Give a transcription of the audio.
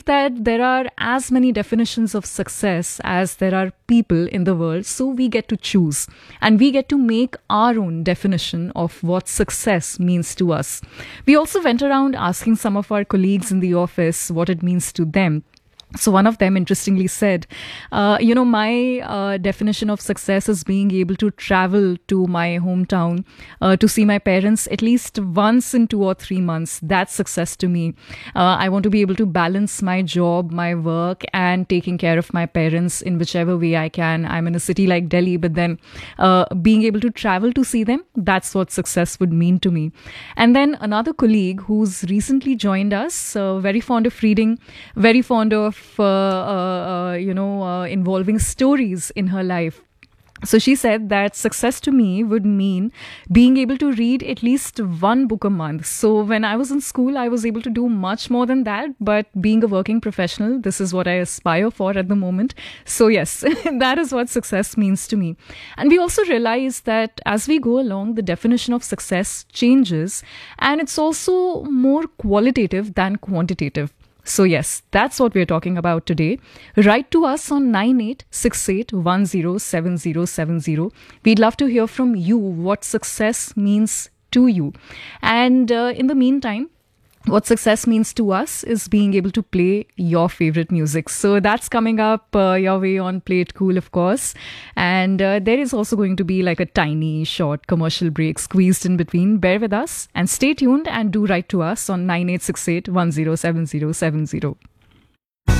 that there are as many definitions of success as there are people in the world, so we get to choose and we get to make our own definition of what success means to us. We also went around asking some of our colleagues in the office what it means to them. So one of them interestingly said, my definition of success is being able to travel to my hometown to see my parents at least once in 2 or 3 months. That's success to me. I want to be able to balance my job, my work, and taking care of my parents in whichever way I can. I'm in a city like Delhi, but then being able to travel to see them, that's what success would mean to me. And then another colleague who's recently joined us, very fond of reading, very fond of involving stories in her life. So she said that success to me would mean being able to read at least one book a month. So when I was in school, I was able to do much more than that. But being a working professional, this is what I aspire for at the moment. So yes, that is what success means to me. And we also realize that as we go along, the definition of success changes. And it's also more qualitative than quantitative. So yes, that's what we're talking about today. Write to us on 9868107070. We'd love to hear from you what success means to you. And in the meantime, what success means to us is being able to play your favorite music. So that's coming up your way on Play It Cool, of course. And there is also going to be like a tiny short commercial break squeezed in between. Bear with us and stay tuned and do write to us on 9868107070.